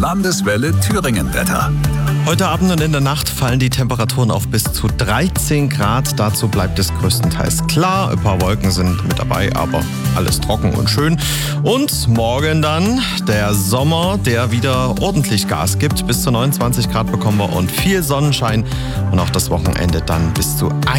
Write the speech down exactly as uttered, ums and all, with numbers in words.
Landeswelle Thüringen Wetter. Heute Abend und in der Nacht fallen die Temperaturen auf bis zu dreizehn Grad. Dazu bleibt es größtenteils klar. Ein paar Wolken sind mit dabei, aber alles trocken und schön. Und morgen dann der Sommer, der wieder ordentlich Gas gibt. Bis zu neunundzwanzig Grad bekommen wir und viel Sonnenschein. Und auch das Wochenende dann bis zu